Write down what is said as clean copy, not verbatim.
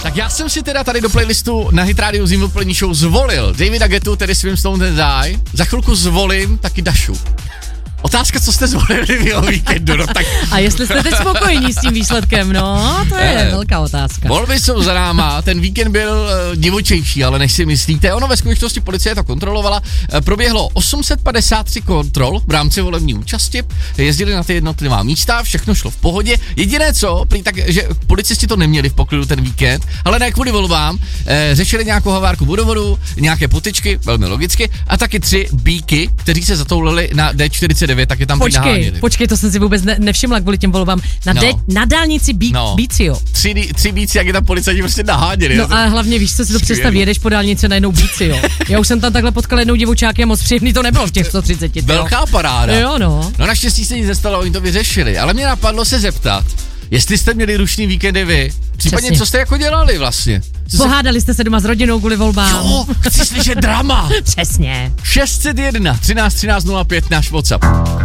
Tak já jsem si teda tady do playlistu na Hit Radio Zimmer Plný Show zvolil Davida Guettu, tedy Swim Stone and Die. Za chvilku zvolím taky Dašu. Otázka, co jste zvolili vy o víkendu, no tak... A jestli jste teď spokojení s tím výsledkem, no, to je velká otázka. Volby jsou za náma, ten víkend byl divočejší, ale než si myslíte, ono ve skutečnosti policie to kontrolovala, proběhlo 853 kontrol v rámci volební účasti, jezdili na ty jednotlivá místa, všechno šlo v pohodě, jediné co, že policisti to neměli v poklidu ten víkend, ale ne kvůli volbám, řešili nějakou havárku vodovodu, nějaké potyčky, velmi logicky, a taky 3 bíky, kteří se zatoulili na D49, tak je tam Počkej, to jsem si vůbec nevšimla kvůli těm volbám. Na dálnici bíci, jo. 3 bíci, jak je tam policajti prostě naháněli. No a hlavně víš, co si to představ, jedeš po dálnici najednou bíci, jo. Já už jsem tam takhle potkal jednou divočáky a moc příjemný to nebylo v těch 130. Velká paráda. Jo, no. No naštěstí se nic nestalo, oni to vyřešili, ale mě napadlo se zeptat, jestli jste měli rušný víkendy vy, případně co jste jako dělali vlastně? Pohádali jste se doma s rodinou kvůli volbám. Jo, chci slyšet drama. Přesně. 601 13 13 05 náš WhatsApp.